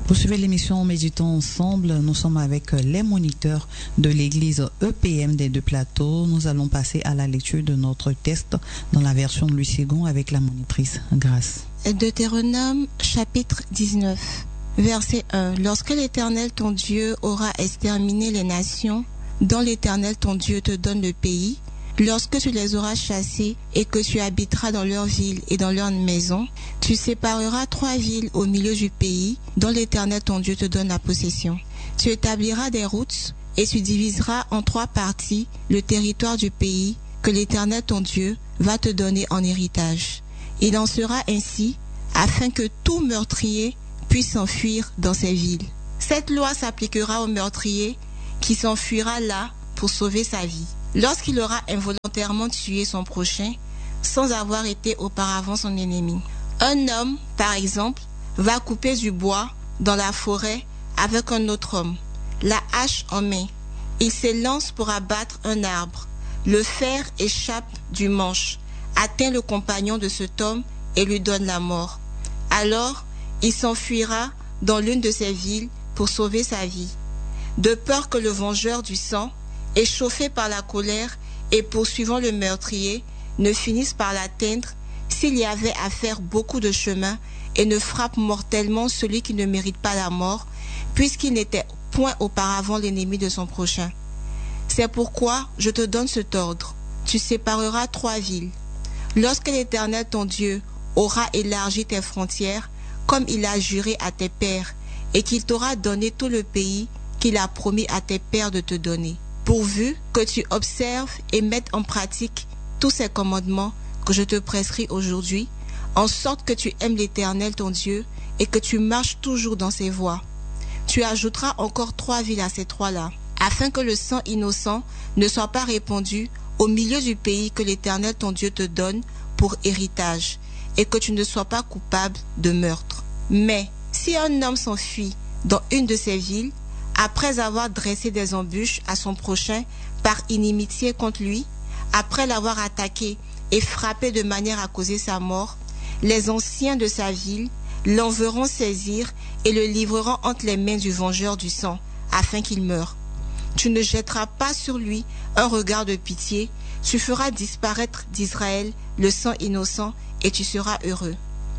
Vous suivez l'émission Méditons ensemble. Nous sommes avec les moniteurs de l'église EPM des Deux Plateaux. Nous allons passer à la lecture de notre texte dans la version de Louis Ségon avec la monitrice Grâce. Deutéronome chapitre 19, verset 1. Lorsque l'Éternel ton Dieu aura exterminé les nations, dont l'Éternel ton Dieu te donne le pays, lorsque tu les auras chassés et que tu habiteras dans leurs villes et dans leurs maisons, tu sépareras 3 villes au milieu du pays dont l'Éternel ton Dieu te donne la possession. Tu établiras des routes et tu diviseras en 3 parties le territoire du pays que l'Éternel ton Dieu va te donner en héritage. Il en sera ainsi afin que tout meurtrier puisse s'enfuir dans ces villes. Cette loi s'appliquera au meurtrier qui s'enfuira là pour sauver sa vie. Lorsqu'il aura involontairement tué son prochain sans avoir été auparavant son ennemi. Un homme, par exemple, va couper du bois dans la forêt avec un autre homme, la hache en main. Il s'élance pour abattre un arbre. Le fer échappe du manche, atteint le compagnon de cet homme et lui donne la mort. Alors, il s'enfuira dans l'une de ces villes pour sauver sa vie, de peur que le vengeur du sang, échauffé par la colère et poursuivant le meurtrier, ne finisse par l'atteindre s'il y avait à faire beaucoup de chemin et ne frappe mortellement celui qui ne mérite pas la mort, puisqu'il n'était point auparavant l'ennemi de son prochain. C'est pourquoi je te donne cet ordre. Tu sépareras 3 villes. Lorsque l'Éternel ton Dieu aura élargi tes frontières, comme il a juré à tes pères, et qu'il t'aura donné tout le pays qu'il a promis à tes pères de te donner, pourvu que tu observes et mettes en pratique tous ces commandements que je te prescris aujourd'hui, en sorte que tu aimes l'Éternel ton Dieu et que tu marches toujours dans ses voies. Tu ajouteras encore 3 villes à ces 3-là, afin que le sang innocent ne soit pas répandu au milieu du pays que l'Éternel ton Dieu te donne pour héritage, et que tu ne sois pas coupable de meurtre. Mais si un homme s'enfuit dans une de ces villes, après avoir dressé des embûches à son prochain par inimitié contre lui, après l'avoir attaqué et frappé de manière à causer sa mort, les anciens de sa ville l'en verront saisir et le livreront entre les mains du vengeur du sang, afin qu'il meure. Tu ne jetteras pas sur lui un regard de pitié, tu feras disparaître d'Israël le sang innocent et tu seras heureux.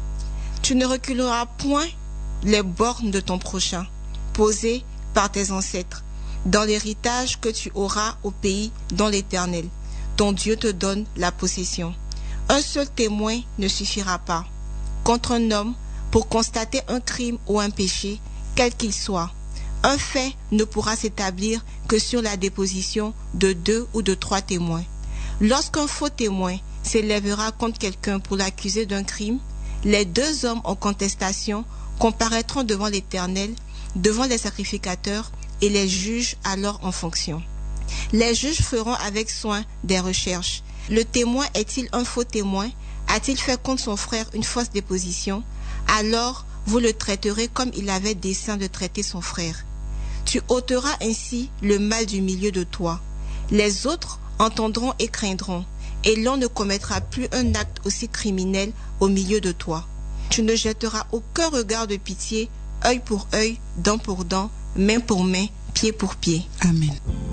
Tu ne reculeras point les bornes de ton prochain, posées par tes ancêtres, dans l'héritage que tu auras au pays dont l'Éternel, ton Dieu te donne la possession. Un seul témoin ne suffira pas contre un homme pour constater un crime ou un péché, quel qu'il soit. Un fait ne pourra s'établir que sur la déposition de 2 ou de 3 témoins. Lorsqu'un faux témoin s'élèvera contre quelqu'un pour l'accuser d'un crime, les 2 hommes en contestation comparaîtront devant l'Éternel, devant les sacrificateurs, et les juges alors en fonction. Les juges feront avec soin des recherches. Le témoin est-il un faux témoin? A-t-il fait contre son frère une fausse déposition? Alors vous le traiterez comme il avait dessein de traiter son frère. Tu ôteras ainsi le mal du milieu de toi. Les autres entendront et craindront, et l'on ne commettra plus un acte aussi criminel au milieu de toi. Tu ne jetteras aucun regard de pitié, œil pour œil, dent pour dent, main pour main, pied pour pied. Amen.